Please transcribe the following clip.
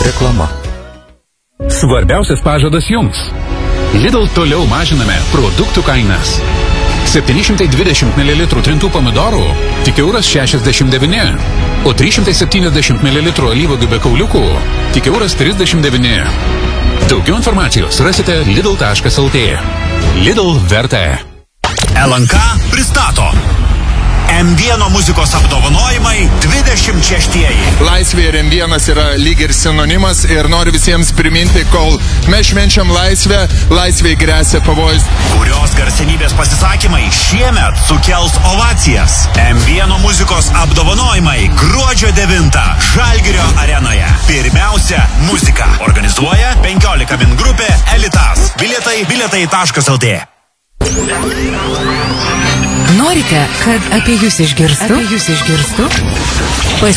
Reklama. Svarbiausias pažadas jums. Lidl toliau mažiname produktų kainas. 720 ml trintų pomidorų tik €69, o 370 ml alyvuogių be kauliukų tik €39. Daugiau informacijos rasite lidl.lt. Lidl verta. LNK pristato M1 muzikos apdovanojimai 26-ieji. Laisvė ir M1 yra lyg ir sinonimas ir noriu visiems priminti, kol mes švenčiam laisvę, laisvėj gresia pavojus. Kurios garsenybės pasisakymai šiemet sukels ovacijas. M1 muzikos apdovanojimai gruodžio 9 Žalgirio arenoje. Pirmiausia muzika. Organizuoja 15 min grupė Elitas. Bilietai.lt. Norite, kad apie jūs išgirstų?